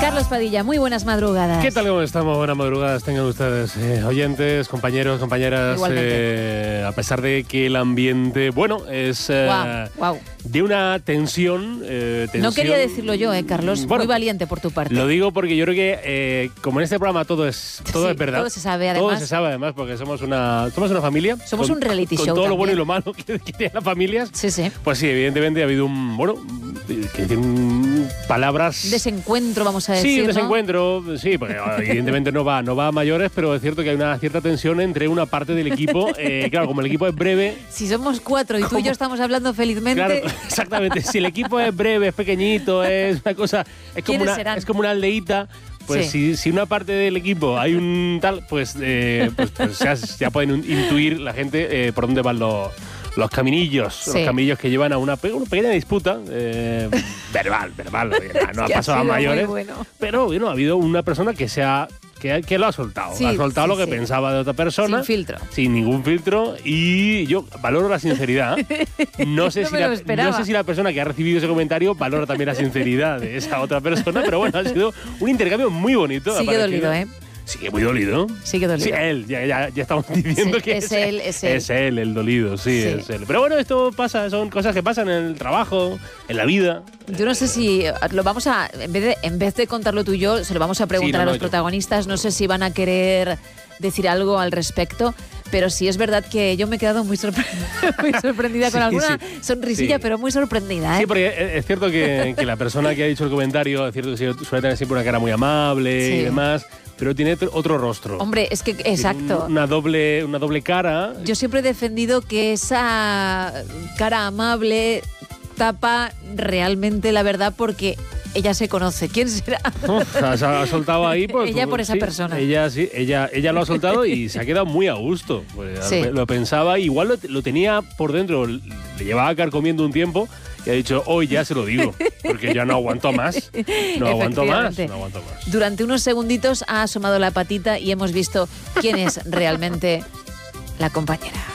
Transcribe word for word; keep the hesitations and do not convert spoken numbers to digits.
Carlos Padilla, muy buenas madrugadas. ¿Qué tal? ¿Cómo estamos? Buenas madrugadas tengan ustedes, eh, oyentes, compañeros, compañeras. Eh, a pesar de que el ambiente, bueno, es eh, wow, wow. de una tensión, eh, tensión. No quería decirlo yo, eh, Carlos. Bueno, muy valiente por tu parte. Lo digo porque yo creo que, eh, como en este programa todo es todo sí, es verdad. Todo se sabe, además. Todo se sabe, además, porque somos una, somos una familia. Somos con, un reality con show. Con todo también. lo bueno y lo malo que, que tienen las familias. Sí, sí. Pues sí, evidentemente ha habido un, bueno, que tienen palabras. Desencuentro, vamos a decir. Sí, un ¿no? desencuentro, sí, porque evidentemente no va, no va a mayores, pero es cierto que hay una cierta tensión entre una parte del equipo. Eh, claro, como el equipo es breve. Si somos cuatro y tú y yo estamos hablando felizmente. Claro, exactamente. Si el equipo es breve, es pequeñito, es una cosa. Es como una, serán? es como una aldeíta. Pues sí. si, si una parte del equipo hay un tal, pues, eh, pues, pues ya, ya pueden intuir la gente eh, por dónde van los. Los caminillos, sí. los caminillos que llevan a una, una pequeña disputa, eh, verbal, verbal, no ha pasado a mayores, bueno. Pero bueno, ha habido una persona que se ha, que, que lo ha soltado, sí, ha soltado sí, lo que sí. pensaba de otra persona, sin filtro, sin ningún filtro, y yo valoro la sinceridad. No sé, no si, la, no sé si la persona que ha recibido ese comentario valora también la sinceridad de esa otra persona, pero bueno, ha sido un intercambio muy bonito. Sigue dolido, ¿eh? Sigue muy dolido. Sigue dolido. Sí, él, ya, ya, ya estamos diciendo sí, que es, es él, es él. Es él el dolido, sí, sí, es él. Pero bueno, esto pasa, son cosas que pasan en el trabajo, en la vida. Yo no sé si lo vamos a, en vez de, en vez de contarlo tú y yo, se lo vamos a preguntar sí, no, no, a los yo. protagonistas. No sé si van a querer decir algo al respecto, pero sí es verdad que yo me he quedado muy, sorpre muy sorprendida, sí, con alguna sí, sonrisilla, sí. pero muy sorprendida, ¿eh? Sí, porque es cierto que, que la persona que ha dicho el comentario, es cierto que suele tener siempre una cara muy amable sí. y demás, pero tiene otro rostro. Hombre, es que, exacto. Una doble, una doble cara. Yo siempre he defendido que esa cara amable tapa realmente la verdad, porque ella se conoce. ¿Quién será? Uf, ha, ha soltado ahí. Pues, ella por esa sí, persona. Ella sí, ella, ella lo ha soltado y se ha quedado muy a gusto. Pues, sí. Lo pensaba, igual lo, lo tenía por dentro, le llevaba carcomiendo un tiempo y ha dicho, hoy ya se lo digo, porque ya no aguanto más. No aguanto más, no aguanto más. Durante unos segunditos ha asomado la patita y hemos visto quién es realmente la compañera.